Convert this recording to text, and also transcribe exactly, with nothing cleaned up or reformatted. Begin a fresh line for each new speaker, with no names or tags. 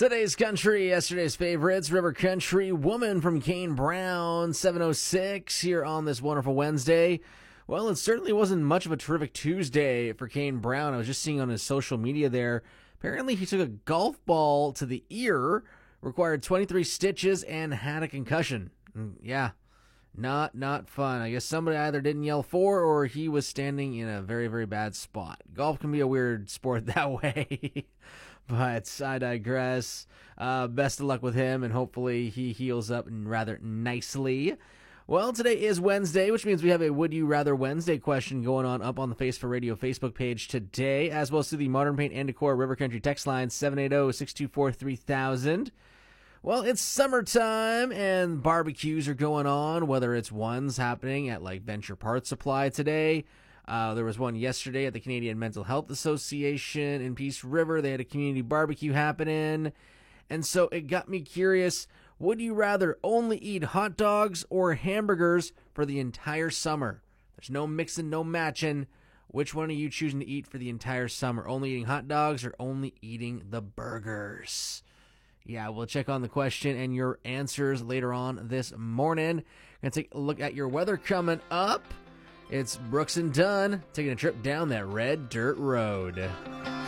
Today's country, yesterday's favorites, River Country, Woman from Kane Brown, seven oh six here on this wonderful Wednesday. Well, it certainly wasn't much of a terrific Tuesday for Kane Brown. I was just seeing on his social media there. Apparently he took a golf ball to the ear, required twenty-three stitches, and had a concussion. Yeah, not not fun. I guess somebody either didn't yell for or he was standing in a very, very bad spot. Golf can be a weird sport that way. But I digress. Uh, best of luck with him, and hopefully he heals up rather nicely. Well, today is Wednesday, which means we have a Would You Rather Wednesday question going on up on the Face for Radio Facebook page today, as well as through the Modern Paint and Decor River Country text line seven eight zero, six two four, three thousand. Well, it's summertime, and barbecues are going on, whether it's ones happening at like Venture Parts Supply today. Uh, there was one yesterday at the Canadian Mental Health Association in Peace River. They had a community barbecue happening. And so it got me curious, would you rather only eat hot dogs or hamburgers for the entire summer? There's no mixing, no matching. Which one are you choosing to eat for the entire summer? Only eating hot dogs or only eating the burgers? Yeah, we'll check on the question and your answers later on this morning. Gonna take a look at your weather coming up. It's Brooks and Dunn taking a trip down that red dirt road.